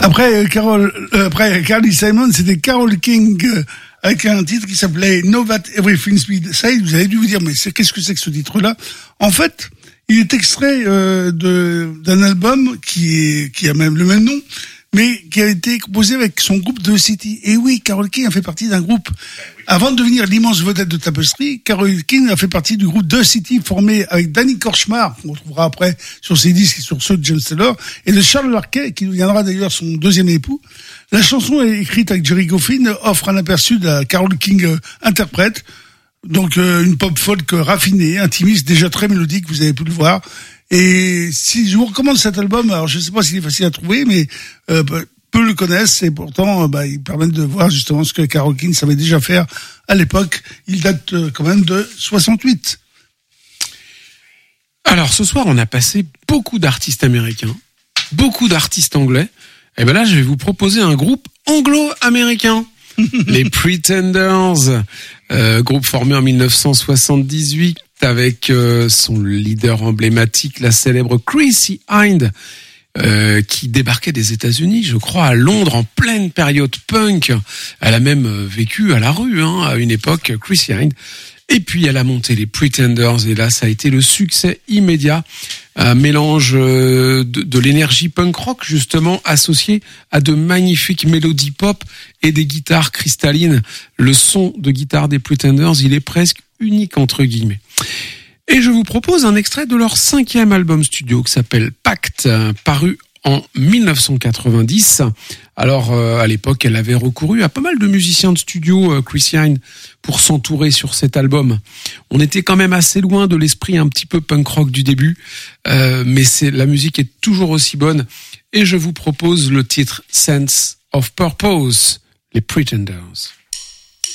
Après Carly Simon, c'était Carole King avec un titre qui s'appelait Know That Everything's Been Said. Vous avez dû vous dire, mais qu'est-ce que c'est que ce titre-là? En fait, il est extrait d'un album qui a même le même nom, mais qui a été composé avec son groupe The City. Et oui, Carole King a fait partie d'un groupe. Avant de devenir l'immense vedette de Tapestry, Carole King a fait partie du groupe The City formé avec Danny Korchmar, qu'on retrouvera après sur ses disques et sur ceux de James Taylor, et de Charles Larquet, qui deviendra d'ailleurs son deuxième époux. La chanson est écrite avec Jerry Goffin, offre un aperçu de la Carole King interprète. Donc une pop folk raffinée, intimiste, déjà très mélodique, vous avez pu le voir. Et si je vous recommande cet album, alors je ne sais pas s'il est facile à trouver, mais peu le connaissent et pourtant ils permettent de voir justement ce que Carole King savait déjà faire à l'époque. Il date quand même de 68. Alors ce soir on a passé beaucoup d'artistes américains, beaucoup d'artistes anglais. Et ben là je vais vous proposer un groupe anglo-américain. Les Pretenders, groupe formé en 1978 avec son leader emblématique, la célèbre Chrissie Hynde, qui débarquait des États-Unis, je crois, à Londres en pleine période punk. Elle a même vécu à la rue, à une époque, Chrissie Hynde. Et puis elle a monté les Pretenders et là ça a été le succès immédiat, un mélange de l'énergie punk rock justement associé à de magnifiques mélodies pop et des guitares cristallines. Le son de guitare des Pretenders, il est presque unique entre guillemets. Et je vous propose un extrait de leur 5e album studio qui s'appelle Pact, paru en 1990. Alors à l'époque, elle avait recouru à pas mal de musiciens de studio, Chrissie Hynde, pour s'entourer sur cet album. On était quand même assez loin de l'esprit un petit peu punk rock du début, mais la musique est toujours aussi bonne. Et je vous propose le titre Sense of Purpose, les Pretenders.